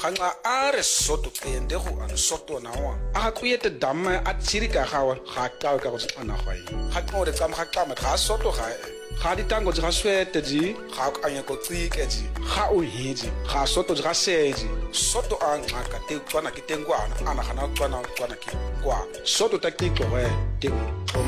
ganga a re soto kende go an soto na wa a tloete damme a tsiri ka gawe ga ka ka go tsana gwae ga tlo re tsama ga kama ga soto ga di tango ga swete ji ga anya ko tsike ji ga o hiji ga soto ga seji soto a ngaka te tswana ke tengwana ana gana tswana ke kwa soto ta ke tloge te